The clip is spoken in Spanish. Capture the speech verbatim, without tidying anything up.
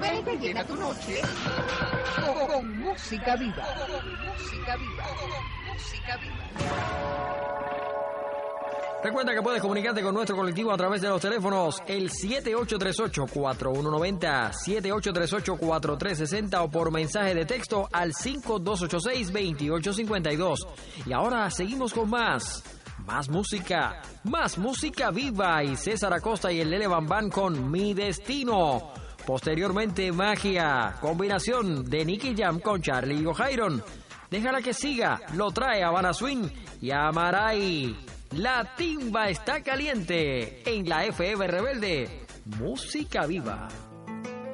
Ven y llena tu noche con, con música viva. Música viva. Música viva. Recuerda que puedes comunicarte con nuestro colectivo a través de los teléfonos el siete ocho tres ocho, cuatro uno nueve cero, siete ocho tres ocho, cuatro tres seis cero o por mensaje de texto al cinco dos ocho seis, dos ocho cinco dos. Y ahora seguimos con más. Más música, más música viva y César Acosta y el Lele Bambán con Mi Destino. Posteriormente, Magia, combinación de Nicky Jam con Charlie y O'Jairon. Déjala que siga, lo trae Habana Swing y Amaray. La timba está caliente en la F M Rebelde. Música viva.